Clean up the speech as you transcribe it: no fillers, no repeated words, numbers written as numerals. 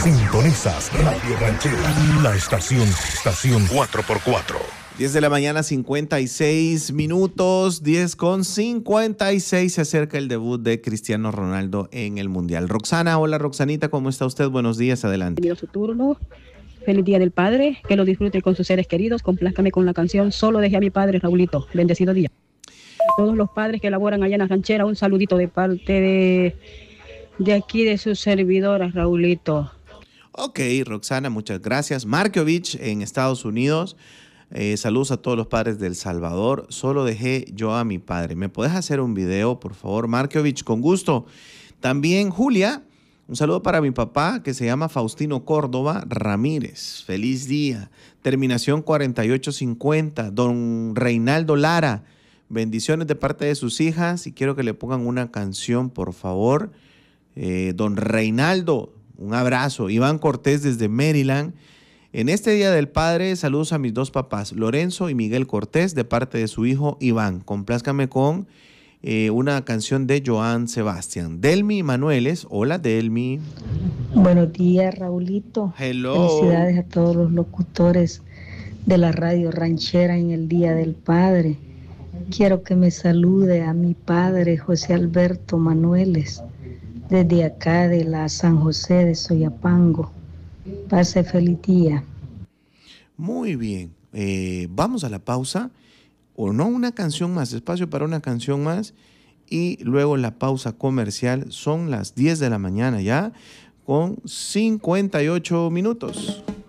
Sintonizas Radio Ranchera, la estación 4x4. 10 de la mañana, 56 minutos, 10:56. Se acerca el debut de Cristiano Ronaldo en el Mundial. Roxana, hola Roxanita, ¿cómo está usted? Buenos días, adelante. Bienvenido a su turno. Feliz Día del Padre, que lo disfrute con sus seres queridos. Complázcame con la canción Solo dejé a mi padre, Raulito. Bendecido día. A todos los padres que laboran allá en la ranchera, un saludito de parte de aquí de sus servidoras, Raulito. Ok, Roxana, muchas gracias. Markovich en Estados Unidos. Saludos a todos los padres de El Salvador. Solo dejé yo a mi padre. ¿Me puedes hacer un video, por favor, Markovich? Con gusto. También, Julia, un saludo para mi papá que se llama Faustino Córdoba Ramírez. Feliz día. Terminación 4850. Don Reinaldo Lara. Bendiciones de parte de sus hijas. Y quiero que le pongan una canción, por favor. Don Reinaldo, un abrazo. Iván Cortés desde Maryland. En este Día del Padre, saludos a mis dos papás, Lorenzo y Miguel Cortés, de parte de su hijo Iván. Complázcame con una canción de Joan Sebastián. Delmi Manueles, hola Delmi. Buenos días, Raulito. Hello. Felicidades a todos los locutores de la radio ranchera en el Día del Padre. Quiero que me salude a mi padre, José Alberto Manueles, desde acá de la San José de Soyapango. Pase feliz día. Muy bien. Vamos a la pausa. O no, una canción más. Espacio para una canción más. Y luego la pausa comercial. Son las 10 de la mañana ya, con 58 minutos.